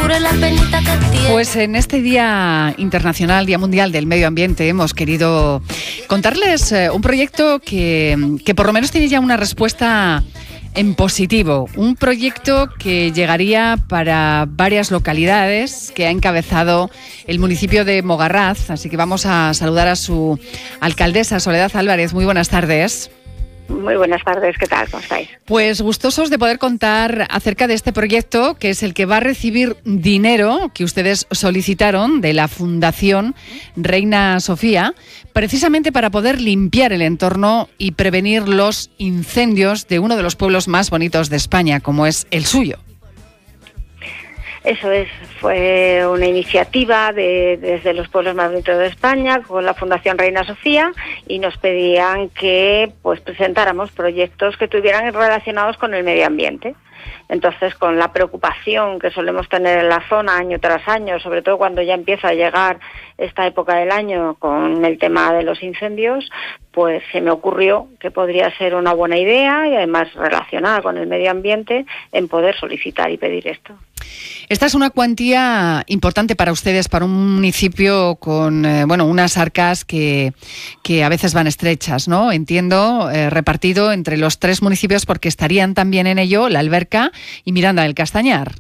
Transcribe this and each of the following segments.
cure la penita que tiene. Pues en este Día Internacional, Día Mundial del Medio Ambiente, hemos querido contarles un proyecto que por lo menos tiene ya una respuesta en positivo. Un proyecto que llegaría para varias localidades, que ha encabezado el municipio de Mogarraz. Así que vamos a saludar a su alcaldesa, Soledad Álvarez. Muy buenas tardes. Muy buenas tardes, ¿qué tal? ¿Cómo estáis? Pues gustosos de poder contar acerca de este proyecto, que es el que va a recibir dinero que ustedes solicitaron de la Fundación Reina Sofía, precisamente para poder limpiar el entorno y prevenir los incendios de uno de los pueblos más bonitos de España, como es el suyo. Eso es, fue una iniciativa desde los pueblos más bonitos de España con la Fundación Reina Sofía y nos pedían que presentáramos proyectos que estuvieran relacionados con el medio ambiente. Entonces, con la preocupación que solemos tener en la zona año tras año, sobre todo cuando ya empieza a llegar esta época del año con el tema de los incendios, pues se me ocurrió que podría ser una buena idea y además relacionada con el medio ambiente en poder solicitar y pedir esto. Esta es una cuantía importante para ustedes, para un municipio con unas arcas que a veces van estrechas, ¿no? Entiendo, repartido entre los 3 municipios, porque estarían también en ello La Alberca y Miranda del Castañar.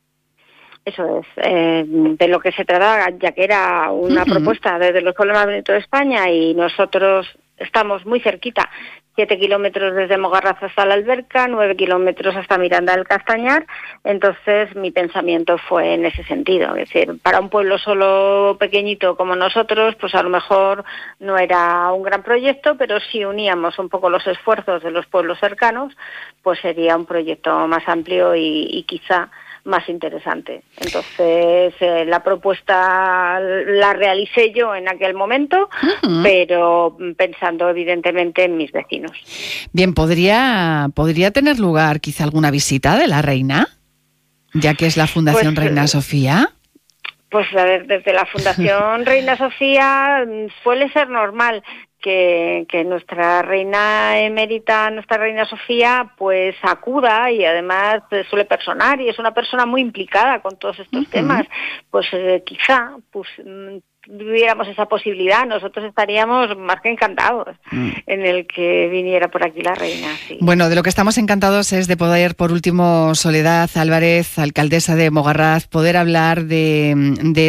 Eso es, de lo que se trataba, ya que era una propuesta desde los pueblos más bonitos de España y nosotros estamos muy cerquita, 7 kilómetros desde Mogarraz hasta La Alberca, 9 kilómetros hasta Miranda del Castañar. Entonces mi pensamiento fue en ese sentido, es decir, para un pueblo solo pequeñito como nosotros, pues a lo mejor no era un gran proyecto, pero si uníamos un poco los esfuerzos de los pueblos cercanos, pues sería un proyecto más amplio y quizá más interesante. Entonces, la propuesta la realicé yo en aquel momento, pero pensando evidentemente en mis vecinos. Bien, ¿podría tener lugar quizá alguna visita de la reina, ya que es la Fundación Reina Sofía? Pues a ver, desde la Fundación Reina Sofía suele ser normal que nuestra reina emérita, nuestra reina Sofía, pues acuda y además suele personar y es una persona muy implicada con todos estos temas. Pues quizá tuviéramos esa posibilidad, nosotros estaríamos más que encantados en el que viniera por aquí la reina. Sí. Bueno, de lo que estamos encantados es de poder, por último, Soledad Álvarez, alcaldesa de Mogarraz, poder hablar de